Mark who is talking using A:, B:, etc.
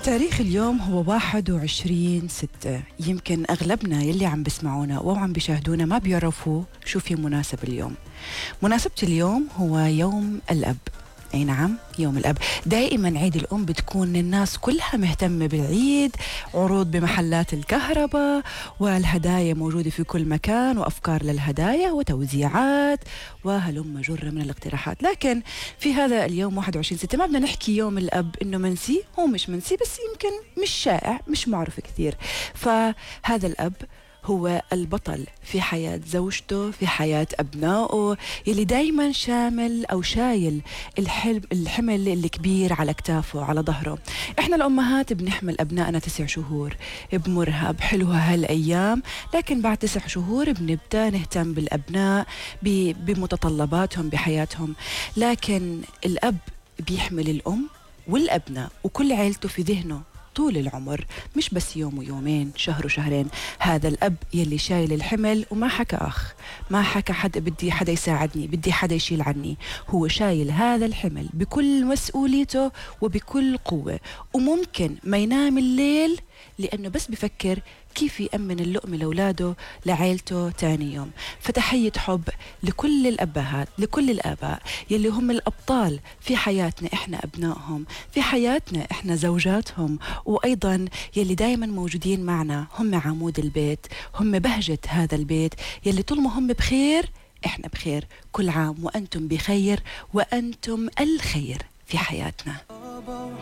A: تاريخ اليوم هو 21/6. يمكن أغلبنا يلي عم بسمعونا أو عم بيشاهدونا ما بيعرفوا شو في مناسب اليوم. مناسبة اليوم هو يوم الأب. أي نعم، يوم الأب. دائما عيد الأم بتكون الناس كلها مهتمة بالعيد، عروض بمحلات الكهرباء والهدايا موجودة في كل مكان وأفكار للهدايا وتوزيعات وهلم جرة من الاقتراحات. لكن في هذا اليوم 21/6 ما بدنا نحكي يوم الأب إنه منسي. هو مش منسي، بس يمكن مش شائع، مش معروف كثير. فهذا الأب هو البطل في حياة زوجته، في حياة أبنائه، يلي دايما شامل أو شايل الحمل الكبير على كتافه، على ظهره. إحنا الأمهات بنحمل أبنائنا 9 شهور، بمرها بحلوها هالأيام، لكن بعد 9 شهور بنبدأ نهتم بالأبناء بمتطلباتهم بحياتهم. لكن الأب بيحمل الأم والأبناء وكل عيلته في ذهنه طول العمر، مش بس يوم ويومين، شهر وشهرين. هذا الأب يلي شايل الحمل وما حكى أخ، ما حكى حد بدي حدا يساعدني، بدي حدا يشيل عني. هو شايل هذا الحمل بكل مسؤوليته وبكل قوة، وممكن ما ينام الليل لأنه بس بفكر كيف يأمن اللقمة لأولاده لعيلته تاني يوم. فتحية حب لكل الأبهات، لكل الآباء يلي هم الأبطال في حياتنا إحنا أبنائهم، في حياتنا إحنا زوجاتهم، وأيضا يلي دايما موجودين معنا، هم عمود البيت، هم بهجة هذا البيت، يلي طول ما هم بخير إحنا بخير. كل عام وأنتم بخير، وأنتم الخير في حياتنا.